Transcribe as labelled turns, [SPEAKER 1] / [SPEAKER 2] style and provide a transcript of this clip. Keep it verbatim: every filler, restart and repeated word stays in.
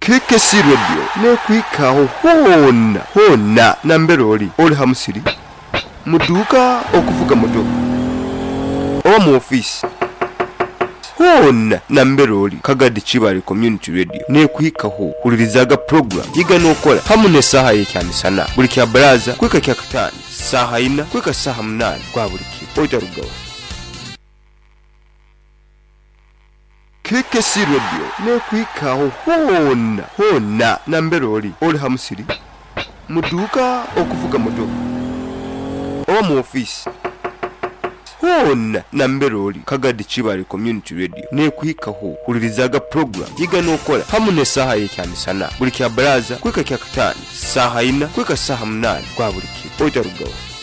[SPEAKER 1] K K C Radio nekwikaho hona hona nambere oli oli hamusiri muduka okuvuga moto oba mu office hona nambere oli Kagadi Kibale Community Radio nekwikaho hulirizaga program yiga nokola hamune saha yekyamisana buli kya baraza kwika kya katani saha ina kwika saha munani kwa buli kitu oitarugawa K K C Radio nekwikaho hona hona nambere oli oli hamusiri muduka okuvuga moto oba mu office hona nambere oli Kagadi Kibale Community Radio nekwikaho hulirizaga program yiga nokola hamune saha yekyamisana buli kya baraza kwika kya katani saha ina kwika saha munani kwa buli kitu oitarugawa